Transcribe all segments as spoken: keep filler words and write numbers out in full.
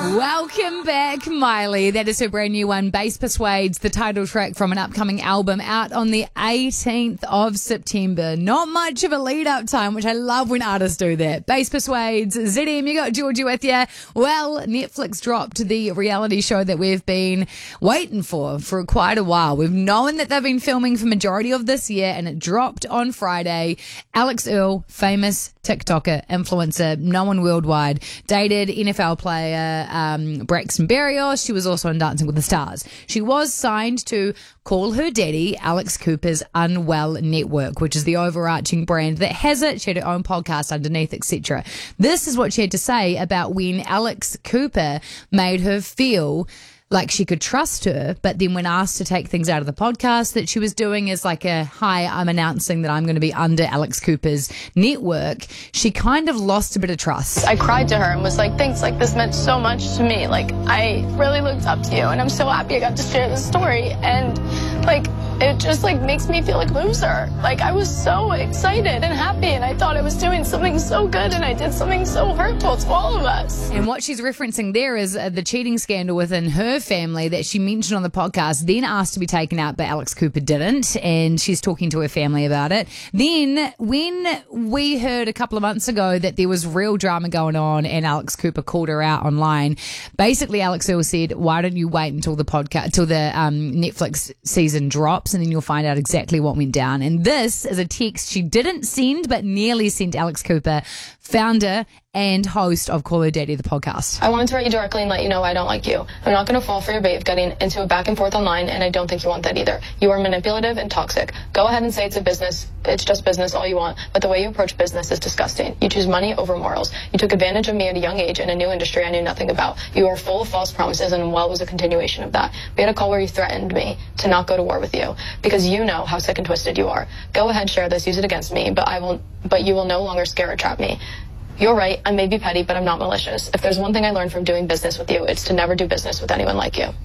Welcome back, Miley. That is her brand new one, Bass Persuades, the title track from an upcoming album out on the eighteenth of September. Not much of a lead-up time, which I love when artists do that. Bass Persuades, Z M, you got Georgie with you. Well, Netflix dropped the reality show that we've been waiting for for quite a while. We've known that they've been filming for majority of this year, and it dropped on Friday. Alex Earle, famous TikToker, influencer, known worldwide, dated N F L player um, Braxton Berrios. She was also in Dancing with the Stars. She was signed to Call Her Daddy, Alex Cooper's Unwell Network, which is the overarching brand that has it. She had her own podcast underneath, et cetera. This is what she had to say about when Alex Cooper made her feel like she could trust her, but then when asked to take things out of the podcast that she was doing as like a, hi, I'm announcing that I'm going to be under Alex Cooper's network, she kind of lost a bit of trust. I cried to her and was like, thanks, like this meant so much to me. Like I really looked up to you and I'm so happy I got to share this story. And like, it just like makes me feel like a loser. Like I was so excited and happy and I thought I was doing something so good and I did something so hurtful to all of us. And what she's referencing there is uh, the cheating scandal within her family that she mentioned on the podcast, then asked to be taken out, but Alex Cooper didn't, and she's talking to her family about it. Then when we heard a couple of months ago that there was real drama going on and Alex Cooper called her out online, basically Alex Earle said, why don't you wait until the podcast, till the um, Netflix season drops, and then you'll find out exactly what went down. And this is a text she didn't send, but nearly sent Alex Cooper, founder and host of Call Her Daddy, the podcast. I wanted to write you directly and let you know I don't like you. I'm not going to fall for your bait of getting into a back and forth online, and I don't think you want that either. You are manipulative and toxic. Go ahead and say it's a business. It's just business all you want, but the way you approach business is disgusting. You choose money over morals. You took advantage of me at a young age in a new industry I knew nothing about. You are full of false promises, and Well was a continuation of that. We had a call where you threatened me to not go to war with you because you know how sick and twisted you are. Go ahead, share this, use it against me, but I will, but you will no longer scare or trap me. You're right, I may be petty, but I'm not malicious. If there's one thing I learned from doing business with you, it's to never do business with anyone like you.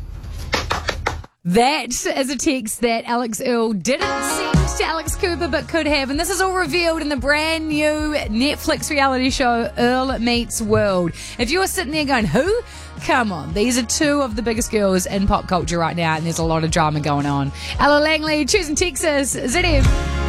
That is a text that Alex Earle didn't send to Alex Cooper, but could have. And this is all revealed in the brand new Netflix reality show, Earle Meets World. If you're sitting there going, who? Come on, these are two of the biggest girls in pop culture right now, and there's a lot of drama going on. Ella Langley, choosing Texas, Z M.